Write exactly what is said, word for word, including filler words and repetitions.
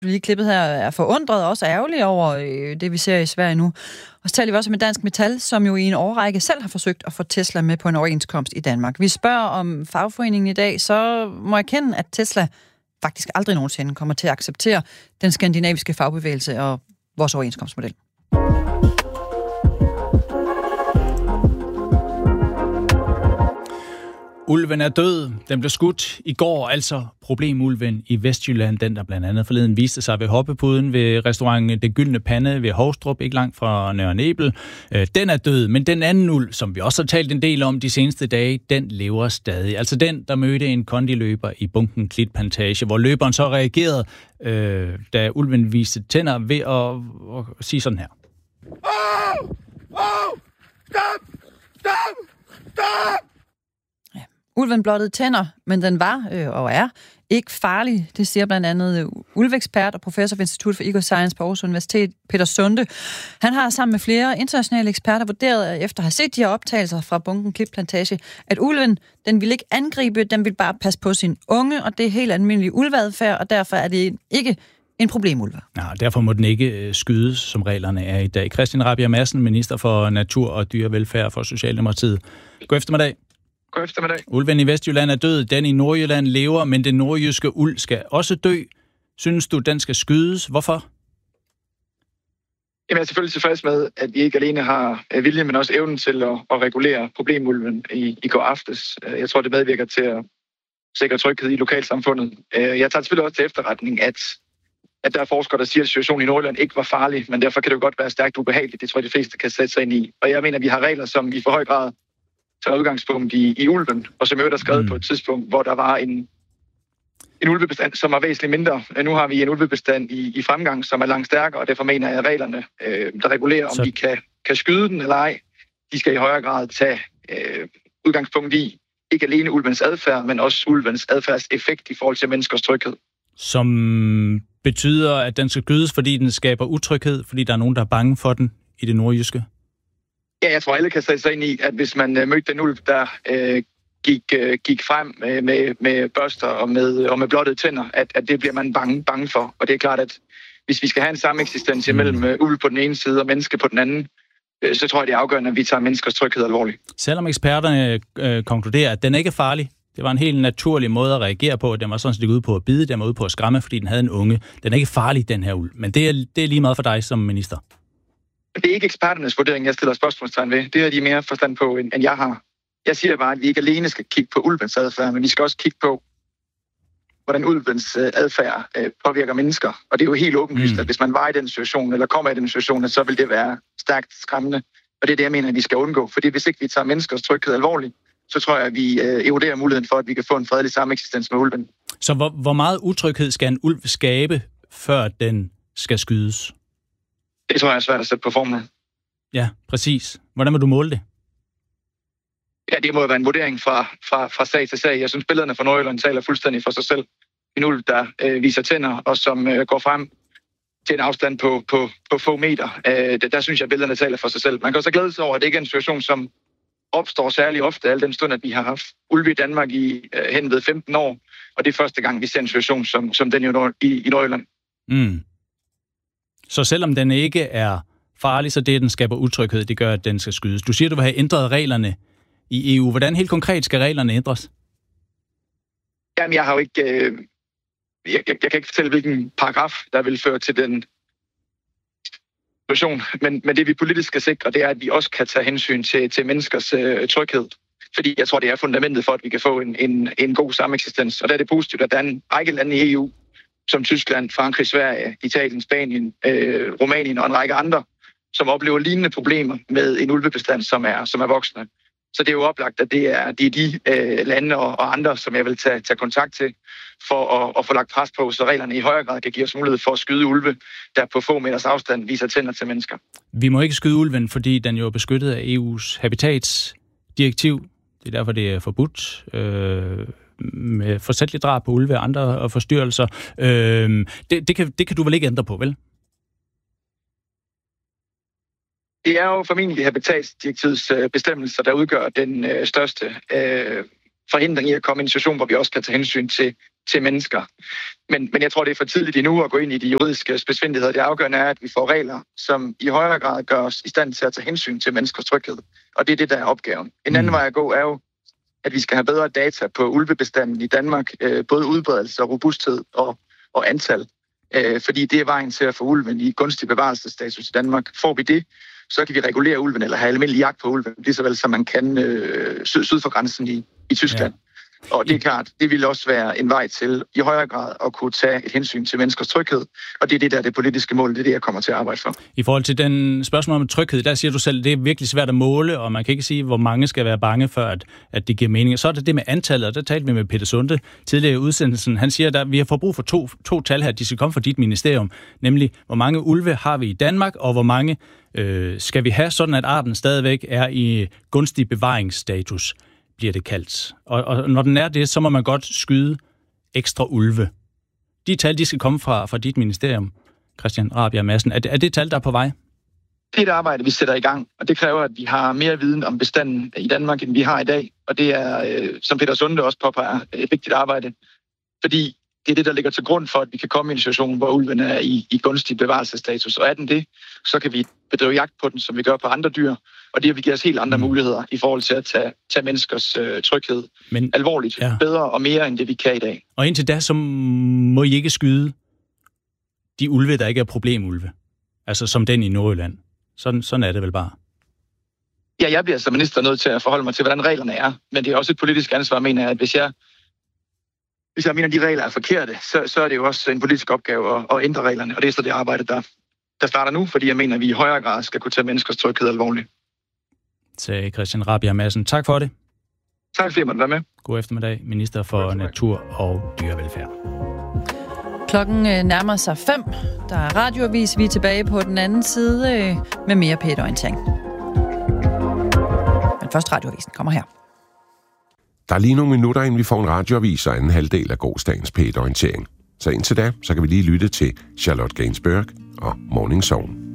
Lige klippet her er forundret og også ærgerlig over øh, det, vi ser i Sverige nu. Og så taler vi også med Dansk Metal, som jo i en årrække selv har forsøgt at få Tesla med på en overenskomst i Danmark. Vi spørger om fagforeningen i dag, så må jeg kende, at Tesla faktisk aldrig nogensinde kommer til at acceptere den skandinaviske fagbevægelse og vores overenskomstmodel. Ulven er død. Den blev skudt i går, altså problemulven i Vestjylland, den der blandt andet forleden viste sig ved hoppepuden ved restauranten Det Gyldne Pande ved Hovstrup, ikke langt fra Nørre Nebel. Den er død, men den anden ulv, som vi også har talt en del om de seneste dage, den lever stadig. Altså den, der mødte en kondiløber i Bunken Klitplantage, hvor løberen så reagerede, øh, da ulven viste tænder ved at, at sige sådan her. Oh! Oh! Stop! Stop! Stop! Ulven blottede tænder, men den var øh, og er ikke farlig. Det siger blandt andet ulveekspert og professor ved Institut for Ecoscience på Aarhus Universitet, Peter Sunde. Han har sammen med flere internationale eksperter vurderet, efter at have set de her optagelser fra Bunken Klitplantage, at ulven, den vil ikke angribe, den vil bare passe på sin unge, og det er helt almindelig ulveadfærd, og derfor er det ikke en problemulve. Ja, derfor må den ikke skydes, som reglerne er i dag. Christian Rabjerg Madsen, minister for Natur og Dyrevelfærd for Socialdemokratiet. God eftermiddag. God eftermiddag. Ulven i Vestjylland er død, den i Nordjylland lever, men den nordjyske ulv skal også dø. Synes du, den skal skydes? Hvorfor? Jamen, jeg er selvfølgelig tilfreds med, at vi ikke alene har viljen, men også evnen til at, at regulere problemulven i, i går aftes. Jeg tror, det medvirker til at sikre tryghed i lokalsamfundet. Jeg tager selvfølgelig også til efterretning, at, at der er forskere, der siger, at situationen i Nordjylland ikke var farlig, men derfor kan det jo godt være stærkt ubehageligt. Det tror jeg, de fleste kan sætte sig ind i. Og jeg mener, at vi har regler, som i for høj grad tager udgangspunkt i, i ulven, og som øvrigt er skrevet mm. på et tidspunkt, hvor der var en, en ulvebestand, som var væsentligt mindre. Nu har vi en ulvebestand i, i fremgang, som er langt stærkere, og derfor mener jeg, at reglerne, øh, der regulerer, om Så... vi kan, kan skyde den eller ej, de skal i højere grad tage øh, udgangspunkt i ikke alene ulvens adfærd, men også ulvens adfærdseffekt i forhold til menneskers tryghed. Som betyder, at den skal skydes, fordi den skaber utryghed, fordi der er nogen, der er bange for den i det nordjyske? Ja, jeg tror, alle kan sætte sig ind i, at hvis man øh, mødte den ulv, der øh, gik, øh, gik frem øh, med, med børster og med, og med blottede tænder, at, at det bliver man bange, bange for. Og det er klart, at hvis vi skal have en sameksistens imellem øh, ulv på den ene side og menneske på den anden, øh, så tror jeg, det er afgørende, at vi tager menneskers tryghed alvorligt. Selvom eksperterne øh, konkluderer, at den ikke er farlig, det var en helt naturlig måde at reagere på, den var sådan set ude på at bide, den var ude på at skræmme, fordi den havde en unge. Den er ikke farlig, den her ulv, men det er, det er lige meget for dig som minister. Det er ikke eksperternes vurdering, jeg stiller spørgsmålstegn ved. Det har de mere forstand på, end jeg har. Jeg siger bare, at vi ikke alene skal kigge på ulvens adfærd, men vi skal også kigge på, hvordan ulvens adfærd påvirker mennesker. Og det er jo helt åbenlyst, mm. at hvis man var i den situation, eller kommer i den situation, så vil det være stærkt skræmmende. Og det er det, jeg mener, at vi skal undgå. Fordi hvis ikke vi tager menneskers tryghed alvorligt, så tror jeg, at vi eroderer muligheden for, at vi kan få en fredelig sameksistens med ulven. Så hvor, hvor meget utryghed skal en ulv skabe, før den skal skydes? Det tror jeg er svært at sætte på formlen. Ja, præcis. Hvordan vil du måle det? Ja, det må jo være en vurdering fra, fra, fra sag til sag. Jeg synes, billederne fra Nordjylland taler fuldstændig for sig selv. En ulv, der øh, viser tænder, og som øh, går frem til en afstand på, på, på få meter. Øh, der, der synes jeg, at billederne taler for sig selv. Man kan også glæde sig over, at det ikke er en situation, som opstår særlig ofte, al den stund, at vi har haft ulve i Danmark i øh, hen ved femten år, og det er første gang, vi ser en situation som, som den i, i Nordjylland. Mm. Så selvom den ikke er farlig, så det, den skaber utryghed, det gør, at den skal skydes. Du siger, at du vil have ændret reglerne i E U. Hvordan helt konkret skal reglerne ændres? Jamen, jeg har jo ikke... Øh, jeg, jeg, jeg kan ikke fortælle, hvilken paragraf, der vil føre til den situation. Men, men det, vi politisk skal sikre, det er, at vi også kan tage hensyn til, til menneskers øh, tryghed. Fordi jeg tror, det er fundamentet for, at vi kan få en, en, en god sameksistens. Og der er det positivt, at der er en række lande i E U, som Tyskland, Frankrig, Sverige, Italien, Spanien, øh, Rumænien og en række andre, som oplever lignende problemer med en ulvebestand, som er, som er voksende. Så det er jo oplagt, at det er, det er de øh, lande og, og andre, som jeg vil tage, tage kontakt til, for at, at få lagt pres på, så reglerne i højere grad kan give os mulighed for at skyde ulve, der på få meters afstand viser tænder til mennesker. Vi må ikke skyde ulven, fordi den jo er beskyttet af E U's habitatsdirektiv. Det er derfor, det er forbudt øh, med forsætligt drab på ulve og andre forstyrrelser. Øh, det, det, kan, det kan du vel ikke ændre på, vel? Det er jo formentlig habitatsdirektivets bestemmelser, der udgør den øh, største øh, forhindring i at komme i en situation, hvor vi også kan tage hensyn til til mennesker. Men, men jeg tror, det er for tidligt endnu at gå ind i de juridiske spidsfindigheder. Det afgørende er, at vi får regler, som i højere grad gør os i stand til at tage hensyn til menneskers tryghed. Og det er det, der er opgaven. En anden vej at gå er jo, at vi skal have bedre data på ulvebestanden i Danmark, øh, både udbredelse og robusthed og, og antal. Øh, fordi det er vejen til at få ulven i gunstig bevarelsesstatus i Danmark. Får vi det, så kan vi regulere ulven eller have almindelig jagt på ulven, lige så vel som man kan øh, syd, syd for grænsen i, i Tyskland. Ja. Og det er klart, det vil også være en vej til i højere grad at kunne tage et hensyn til menneskers tryghed. Og det er det, der er det politiske mål, det er det, jeg kommer til at arbejde for. I forhold til den spørgsmål om tryghed, der siger du selv, det er virkelig svært at måle, og man kan ikke sige, hvor mange skal være bange for, at, at det giver mening. Så er det det med antallet, og der talte vi med Peter Sunde tidligere i udsendelsen. Han siger, at vi har fået brug for to, to tal her, de skal komme fra dit ministerium, nemlig hvor mange ulve har vi i Danmark, og hvor mange øh, skal vi have, sådan at arten stadigvæk er i gunstig bevaringsstatus, bliver det kaldt. Og, og når den er det, så må man godt skyde ekstra ulve. De tal, de skal komme fra, fra dit ministerium, Christian Rabjerg Madsen. Er det, er det tal, der er på vej? Det er et arbejde, vi sætter i gang, og det kræver, at vi har mere viden om bestanden i Danmark, end vi har i dag. Og det er, øh, som Peter Sunde også påpeger, et vigtigt arbejde, fordi det er det, der ligger til grund for, at vi kan komme i en situation, hvor ulven er i, i gunstig bevarelsesstatus. Og er den det, så kan vi bedrive jagt på den, som vi gør på andre dyr. Og det vil give os helt andre muligheder i forhold til at tage, tage menneskers øh, tryghed Men, alvorligt. Ja. Bedre og mere, end det vi kan i dag. Og indtil da, så må I ikke skyde de ulve, der ikke er problemulve. Altså som den i Nordjylland. Sådan, sådan er det vel bare. Ja, jeg bliver som minister nødt til at forholde mig til, hvordan reglerne er. Men det er også et politisk ansvar, mener jeg, at hvis jeg Hvis jeg mener, at de regler er forkerte, så, så er det jo også en politisk opgave at, at ændre reglerne. Og det er så det arbejde, der, der starter nu, fordi jeg mener, at vi i højere grad skal kunne tage menneskers tryghed alvorligt. Sagde Christian Rabjerg Madsen. Tak for det. Tak fordi jeg måtte være med. God eftermiddag, minister for Natur og Dyrevelfærd. Klokken nærmer sig fem. Der er radioavis. Vi er tilbage på den anden side med mere P et-orientering. Men først radioavisen kommer her. Der er lige nogle minutter, inden vi får en radioavis og anden halvdel af gårsdagens P et-orientering. Så indtil da, så kan vi lige lytte til Charlotte Gainsbourg og Morning Song.